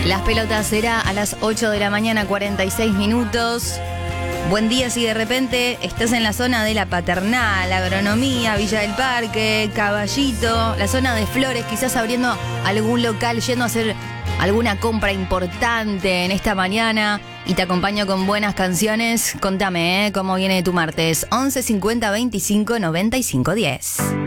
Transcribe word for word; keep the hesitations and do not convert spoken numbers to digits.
Las pelotas será a las ocho de la mañana, cuarenta y seis minutos. Buen día si de repente estás en la zona de La Paternal, Agronomía, Villa del Parque, Caballito, la zona de Flores, quizás abriendo algún local, yendo a hacer alguna compra importante en esta mañana y te acompaño con buenas canciones. Contame, ¿eh? ¿Cómo viene tu martes? once cincuenta veinticinco noventa y cinco diez.